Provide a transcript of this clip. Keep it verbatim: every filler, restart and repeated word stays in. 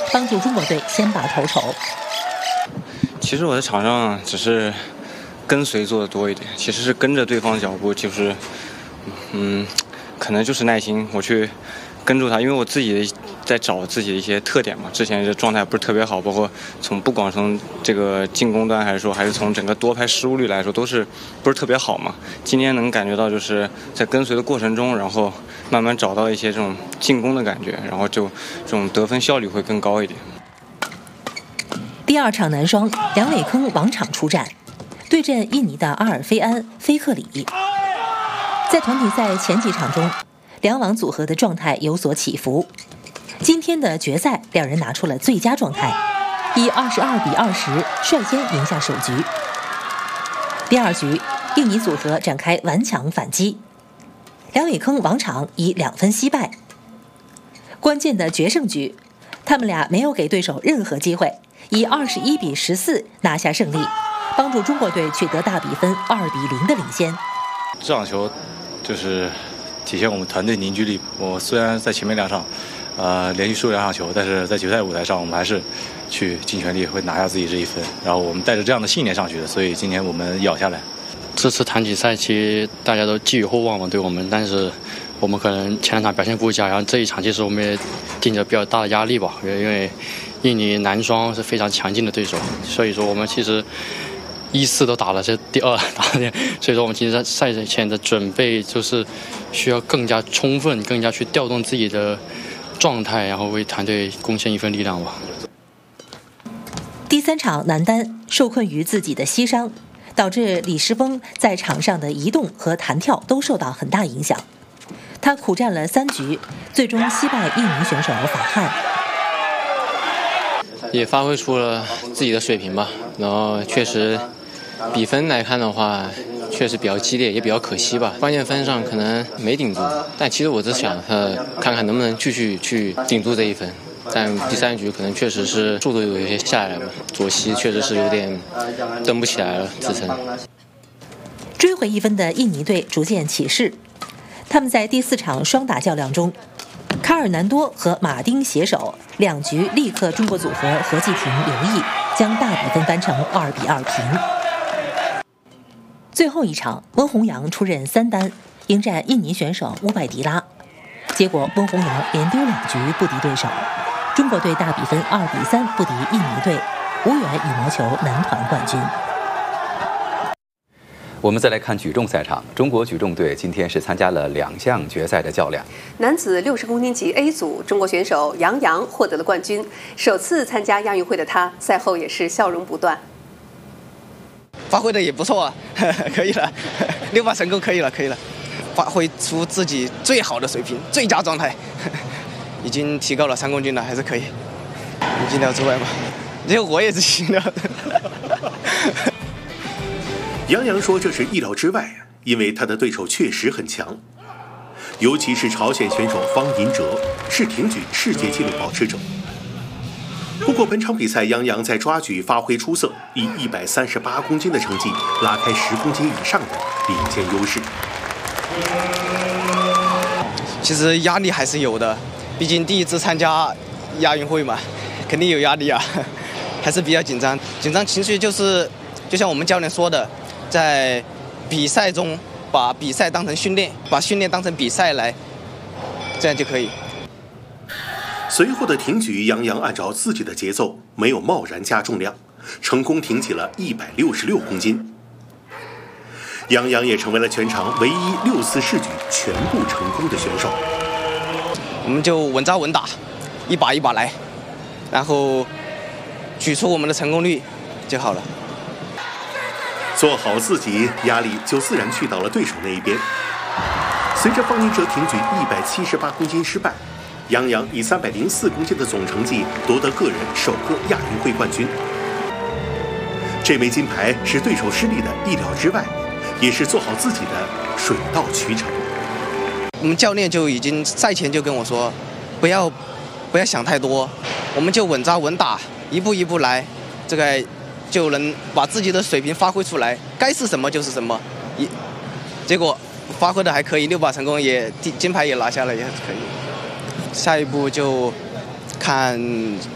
帮助中国队先拔头筹。 其实我在场上只是跟随做的多一点，其实是跟着对方的脚步，就是嗯，可能就是耐心，我去跟住他，因为我自己在找自己的一些特点嘛。之前这状态不是特别好，包括从不光从这个进攻端，还是说还是从整个多拍失误率来说，都是不是特别好嘛。今天能感觉到就是在跟随的过程中，然后慢慢找到一些这种进攻的感觉，然后就这种得分效率会更高一点。 第二场男双，梁伟铿、王昶出战，对阵印尼的阿尔菲安、菲克里。在团体赛前几场中，两王组合的状态有所起伏。今天的决赛，两人拿出了最佳状态，以二十二比二十率先赢下首局。第二局，印尼组合展开顽强反击，梁伟铿、王昶以两分惜败。关键的决胜局，他们俩没有给对手任何机会，以二十一比十四拿下胜利，帮助中国队取得大比分二比零的领先。 这场球就是体现我们团队凝聚力。我虽然在前面两场呃连续输两场球，但是在决赛舞台上我们还是去尽全力会拿下自己这一分，然后我们带着这样的信念上去的，所以今天我们咬下来。 这次团体赛其实大家都寄予厚望嘛，对我们，但是我们可能前两场表现不佳，然后这一场其实我们也顶着比较大的压力吧，因为印尼男双是非常强劲的对手，所以说我们其实一次都打了，这第二打了，所以说我们其实在赛前的准备就是需要更加充分，更加去调动自己的状态，然后为团队贡献一份力量吧。 第三场男单受困于自己的膝伤，导致李诗峰在场上的移动和弹跳都受到很大影响。他苦战了三局，最终惜败印尼选手法汉。 也发挥出了自己的水平吧，然后确实比分来看的话，确实比较激烈，也比较可惜吧。关键分上可能没顶住，但其实我只想呃看看能不能继续去顶住这一分。但第三局可能确实是速度有一些下来了，左膝确实是有点蹬不起来了支撑。 追回一分的印尼队逐渐起势，他们在第四场双打较量中，卡尔南多和马丁携手，两局力克中国组合何继婷、刘毅，将大比分扳成二比二平。最后一场，温宏洋出任三单，迎战印尼选手乌拜迪拉，结果温宏洋连丢两局不敌对手，中国队大比分二比三不敌印尼队，无缘羽毛球男团冠军。 我们再来看举重赛场，中国举重队今天是参加了两项决赛的较量。 男子六十公斤级 A 组，中国选手杨洋获得了冠军。首次参加亚运会的他，赛后也是笑容不断。 发挥的也不错啊，可以了，六把成功可以了，可以了，发挥出自己最好的水平，最佳状态，已经提高了三公斤了，还是可以。意料之外嘛，这我也是意料的。 杨洋说这是意料之外，因为他的对手确实很强，尤其是朝鲜选手方银哲，是挺举世界纪录保持者。不过本场比赛杨洋在抓举发挥出色，以一百三十八公斤的成绩拉开十公斤以上的领先优势。 其实压力还是有的，毕竟第一次参加亚运会嘛，肯定有压力啊，还是比较紧张。紧张情绪就是就像我们教练说的，在比赛中把比赛当成训练，把训练当成比赛来，这样就可以。 随后的挺举，杨洋按照自己的节奏，没有贸然加重量，成功挺起了一百六十六公斤。杨洋也成为了全场唯一六次试举全部成功的选手。 我们就稳扎稳打，一把一把来，然后举出我们的成功率就好了。 做好自己，压力就自然去到了对手那一边。随着方银哲挺举一百七十八公斤失败，杨洋以三百零四公斤的总成绩夺得个人首个亚运会冠军。这枚金牌是对手失利的意料之外，也是做好自己的水到渠成。 我们教练就已经赛前就跟我说，不要不要想太多，我们就稳扎稳打，一步一步来，这个就能把自己的水平发挥出来，该是什么就是什么。一结果发挥的还可以，六把成功也金牌也拿下了，也可以。下一步就看